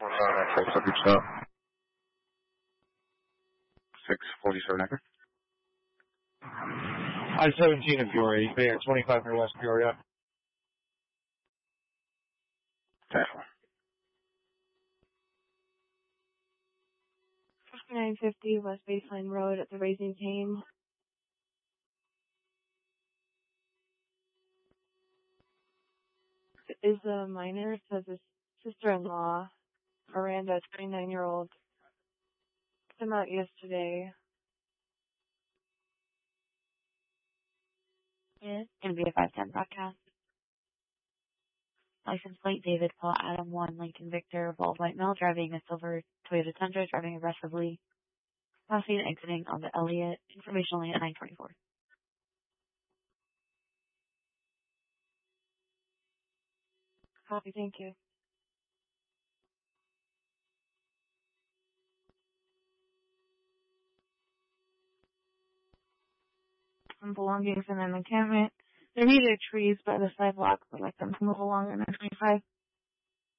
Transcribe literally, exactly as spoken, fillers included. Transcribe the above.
Full subject stop. six forty-seven acre. I seventeen in Peoria. You pay at twenty-five near West Peoria. fifty-nine fifty West Baseline Road at the Raising Cane. Is a minor, says his sister-in-law, Miranda, twenty-nine-year-old, came out yesterday. It's going to be a five ten broadcast. License plate David Paul Adam one Lincoln Victor Bald White Male driving a silver Toyota Tundra, driving aggressively, passing and exiting on the Elliott. Information only at nine twenty-four. Copy, thank you. Some belongings in an encampment. There needed trees by the sidewalk, but like them to move along at nine twenty-five.